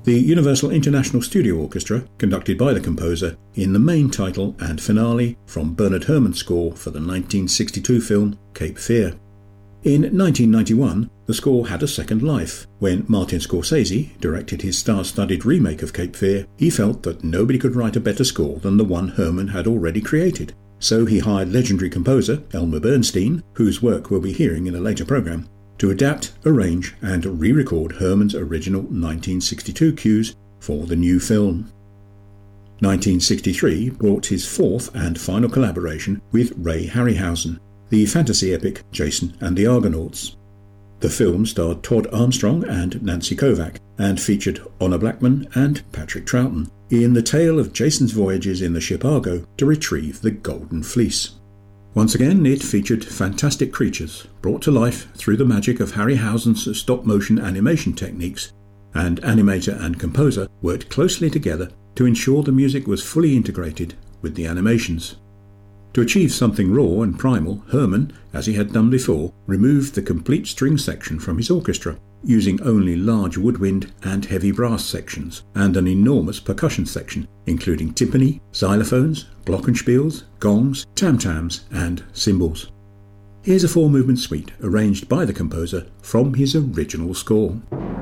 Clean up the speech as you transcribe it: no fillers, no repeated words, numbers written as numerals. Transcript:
The Universal International Studio Orchestra, conducted by the composer, in the main title and finale from Bernard Herrmann's score for the 1962 film Cape Fear. In 1991, the score had a second life. When Martin Scorsese directed his star-studded remake of Cape Fear, he felt that nobody could write a better score than the one Herrmann had already created. So he hired legendary composer Elmer Bernstein, whose work we'll be hearing in a later programme, to adapt, arrange and re-record Herrmann's original 1962 cues for the new film. 1963 brought his fourth and final collaboration with Ray Harryhausen, the fantasy epic Jason and the Argonauts. The film starred Todd Armstrong and Nancy Kovac, and featured Honor Blackman and Patrick Troughton in the tale of Jason's voyages in the ship Argo to retrieve the Golden Fleece. Once again, it featured fantastic creatures brought to life through the magic of Harryhausen's stop-motion animation techniques, and animator and composer worked closely together to ensure the music was fully integrated with the animations. To achieve something raw and primal, Herrmann, as he had done before, removed the complete string section from his orchestra, using only large woodwind and heavy brass sections, and an enormous percussion section, including timpani, xylophones, glockenspiels, gongs, tam-tams and cymbals. Here's a four-movement suite arranged by the composer from his original score.